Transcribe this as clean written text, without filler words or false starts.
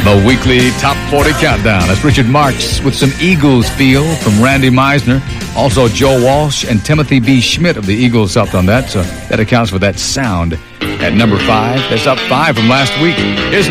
The weekly Top 40 Countdown. That's Richard Marx with some Eagles feel from Randy Meisner. Also, Joe Walsh and Timothy B. Schmidt of the Eagles helped on that, so that accounts for that sound. At number 5, that's up 5 from last week. Here's